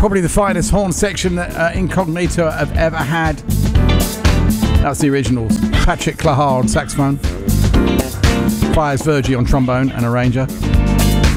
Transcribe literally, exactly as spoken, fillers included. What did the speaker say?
Probably the finest horn section that uh, Incognito have ever had. That's the originals. Patrick Clahar on saxophone, Fires Virgie on trombone and arranger.